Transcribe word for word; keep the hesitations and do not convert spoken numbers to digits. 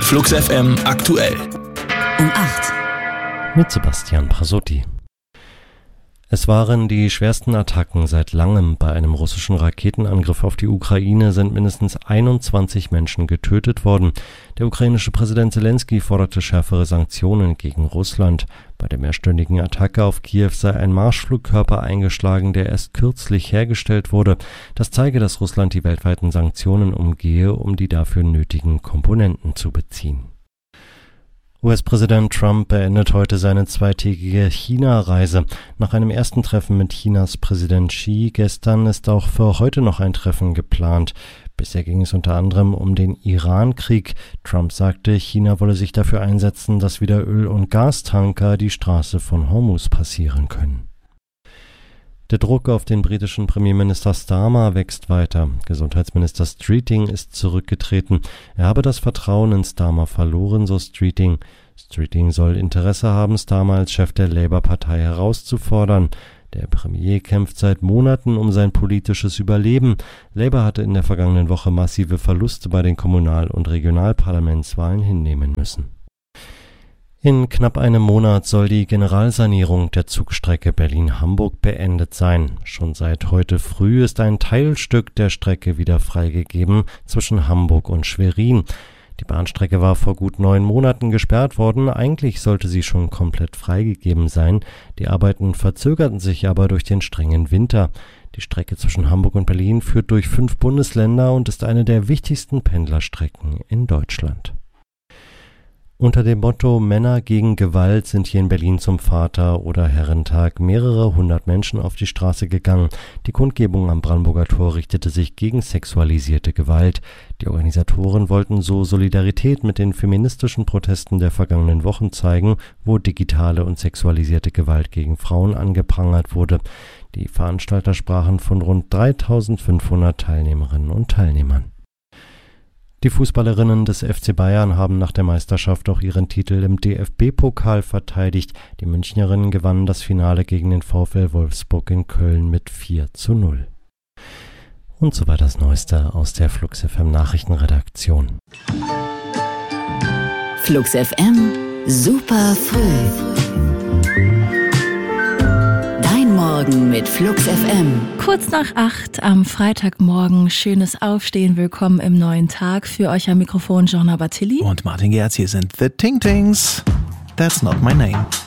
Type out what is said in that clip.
Flux F M aktuell. Um acht. Mit Sebastian Pasotti. Es waren die schwersten Attacken seit langem. Bei einem russischen Raketenangriff auf die Ukraine sind mindestens einundzwanzig Menschen getötet worden. Der ukrainische Präsident Selenskyj forderte schärfere Sanktionen gegen Russland. Bei der mehrstündigen Attacke auf Kiew sei ein Marschflugkörper eingeschlagen, der erst kürzlich hergestellt wurde. Das zeige, dass Russland die weltweiten Sanktionen umgehe, um die dafür nötigen Komponenten zu beziehen. U S-Präsident Trump beendet heute seine zweitägige China-Reise. Nach einem ersten Treffen mit Chinas Präsident Xi gestern ist auch für heute noch ein Treffen geplant. Bisher ging es unter anderem um den Iran-Krieg. Trump sagte, China wolle sich dafür einsetzen, dass wieder Öl- und Gastanker die Straße von Hormuz passieren können. Der Druck auf den britischen Premierminister Starmer wächst weiter. Gesundheitsminister Streeting ist zurückgetreten. Er habe das Vertrauen in Starmer verloren, so Streeting. Streeting soll Interesse haben, Starmer als Chef der Labour-Partei herauszufordern. Der Premier kämpft seit Monaten um sein politisches Überleben. Labour hatte in der vergangenen Woche massive Verluste bei den Kommunal- und Regionalparlamentswahlen hinnehmen müssen. In knapp einem Monat soll die Generalsanierung der Zugstrecke Berlin-Hamburg beendet sein. Schon seit heute früh ist ein Teilstück der Strecke wieder freigegeben zwischen Hamburg und Schwerin. Die Bahnstrecke war vor gut neun Monaten gesperrt worden. Eigentlich sollte sie schon komplett freigegeben sein. Die Arbeiten verzögerten sich aber durch den strengen Winter. Die Strecke zwischen Hamburg und Berlin führt durch fünf Bundesländer und ist eine der wichtigsten Pendlerstrecken in Deutschland. Unter dem Motto Männer gegen Gewalt sind hier in Berlin zum Vater- oder Herrentag mehrere hundert Menschen auf die Straße gegangen. Die Kundgebung am Brandenburger Tor richtete sich gegen sexualisierte Gewalt. Die Organisatoren wollten so Solidarität mit den feministischen Protesten der vergangenen Wochen zeigen, wo digitale und sexualisierte Gewalt gegen Frauen angeprangert wurde. Die Veranstalter sprachen von rund dreitausendfünfhundert Teilnehmerinnen und Teilnehmern. Die Fußballerinnen des F C Bayern haben nach der Meisterschaft auch ihren Titel im D F B-Pokal verteidigt. Die Münchnerinnen gewannen das Finale gegen den VfL Wolfsburg in Köln mit vier zu null. Und so war das Neueste aus der Flux F M Nachrichtenredaktion. Flux F M, super früh. Morgen mit Flux F M. Kurz nach acht am Freitagmorgen. Schönes Aufstehen. Willkommen im neuen Tag. Für euch am Mikrofon Joanna Bartilli. Und Martin Gerz. Hier sind The Ting Tings. That's not my name.